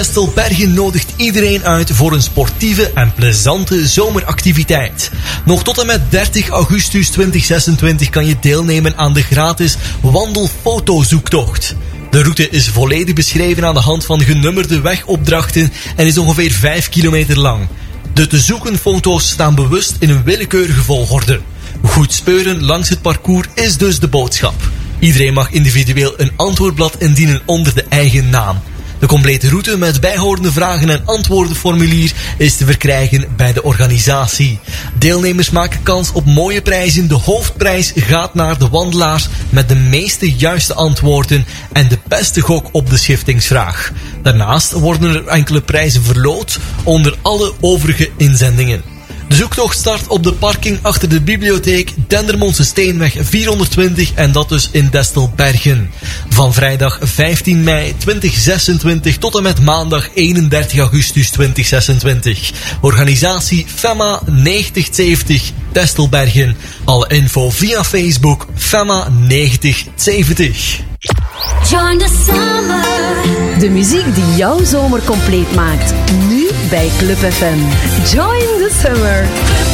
Destelbergen nodigt iedereen uit voor een sportieve en plezante zomeractiviteit. Nog tot en met 30 augustus 2026 kan je deelnemen aan de gratis wandelfotozoektocht. De route is volledig beschreven aan de hand van genummerde wegopdrachten en is ongeveer 5 kilometer lang. De te zoeken foto's staan bewust in een willekeurige volgorde. Goed speuren langs het parcours is dus de boodschap. Iedereen mag individueel een antwoordblad indienen onder de eigen naam. De complete route met bijhorende vragen- en antwoordenformulier is te verkrijgen bij de organisatie. Deelnemers maken kans op mooie prijzen. De hoofdprijs gaat naar de wandelaars met de meeste juiste antwoorden en de beste gok op de schiftingsvraag. Daarnaast worden er enkele prijzen verloot onder alle overige inzendingen. De zoektocht start op de parking achter de bibliotheek Dendermondse Steenweg 420 en dat dus in Destelbergen. Van vrijdag 15 mei 2026 tot en met maandag 31 augustus 2026. Organisatie FEMA 9070 Destelbergen. Alle info via Facebook FEMA 9070. Join the summer. De muziek die jouw zomer compleet maakt. Nu bij Club FM. Join the summer.